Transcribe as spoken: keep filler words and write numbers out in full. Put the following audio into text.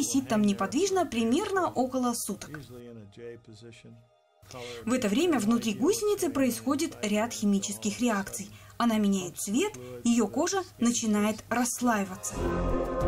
висит там неподвижно примерно около суток. В это время внутри гусеницы происходит ряд химических реакций. Она меняет цвет, ее кожа начинает расслаиваться.